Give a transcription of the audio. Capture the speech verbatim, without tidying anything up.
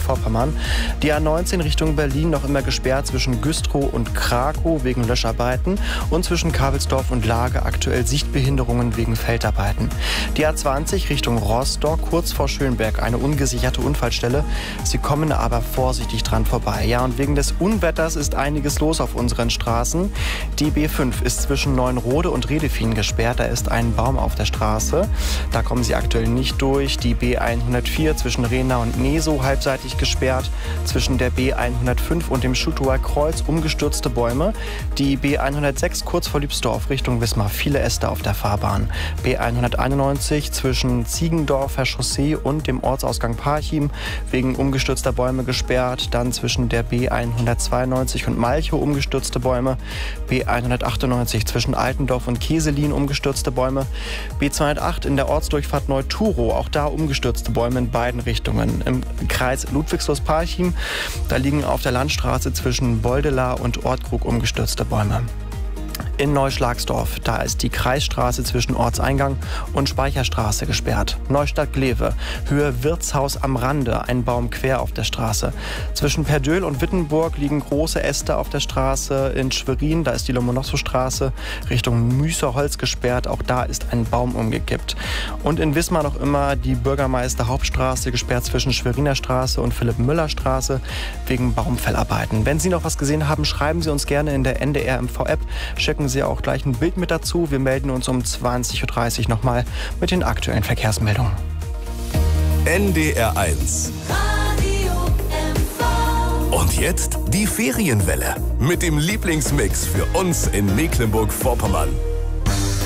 Mecklenburg-Vorpommern. Die A neunzehn Richtung Berlin noch immer gesperrt zwischen Güstrow und Krakow wegen Löscharbeiten und zwischen Kabelsdorf und Lage aktuell Sichtbehinderungen wegen Feldarbeiten. Die A zwanzig Richtung Rostock kurz vor Schönberg eine ungesicherte Unfallstelle. Sie kommen aber vorsichtig dran vorbei. Ja, und wegen des Unwetters ist einiges los auf unseren Straßen. Die B fünf ist zwischen Neuenrode und Redefin gesperrt. Da ist ein Baum auf der Straße. Da kommen Sie aktuell nicht durch. Die B hundertvier zwischen Rehna und Nesow halbseitig gesperrt. Zwischen der B hundertfünf und dem Schutower Kreuz umgestürzte Bäume. Die B hundertsechs kurz vor Liebsdorf Richtung Wismar. Viele Äste auf der Fahrbahn. B hunderteinundneunzig zwischen Ziegendorfer Chaussee und dem Ortsausgang Parchim wegen umgestürzter Bäume gesperrt. Dann zwischen der B hundertzweiundneunzig und Malchow umgestürzte Bäume. B hundertachtundneunzig zwischen Altendorf und Keselin umgestürzte Bäume. B zweihundertacht in der Ortsdurchfahrt Neu-Turow, auch da umgestürzte Bäume in beiden Richtungen. Im Kreis Ludwigslust-Parchim, da liegen auf der Landstraße zwischen Boldelar und Ortkrug umgestürzte Bäume. In Neuschlagsdorf, da ist die Kreisstraße zwischen Ortseingang und Speicherstraße gesperrt. Neustadt-Glewe, Höhe Wirtshaus am Rande, ein Baum quer auf der Straße. Zwischen Perdöhl und Wittenburg liegen große Äste auf der Straße. In Schwerin, da ist die Lomonossow-Straße Richtung Müßerholz gesperrt. Auch da ist ein Baum umgekippt. Und in Wismar noch immer die Bürgermeister-Hauptstraße gesperrt zwischen Schweriner Straße und Philipp-Müller-Straße wegen Baumfellarbeiten. Wenn Sie noch was gesehen haben, schreiben Sie uns gerne in der N D R M V-App. Schicken Sie auch gleich ein Bild mit dazu. Wir melden uns um zwanzig Uhr dreißig nochmal mit den aktuellen Verkehrsmeldungen. N D R eins. Und jetzt die Ferienwelle mit dem Lieblingsmix für uns in Mecklenburg-Vorpommern.